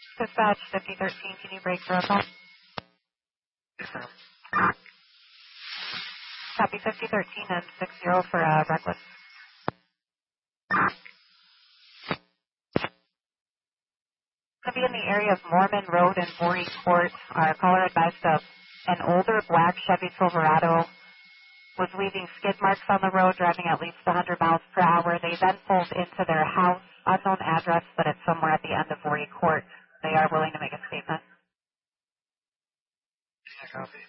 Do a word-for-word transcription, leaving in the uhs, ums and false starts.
Dispatch fifty thirteen, can you break for a call? Yes, ma'am. Copy fifty thirteen and six zero for uh, reckless. Going to be in the area of Mormon Road and Voorhees Court. Our caller advised of an older black Chevy Silverado was leaving skid marks on the road, driving at least one hundred miles per hour. They then pulled into their house, unknown address, but it's somewhere at the end of Voorhees Court. They are willing to make a statement. Yeah, copy.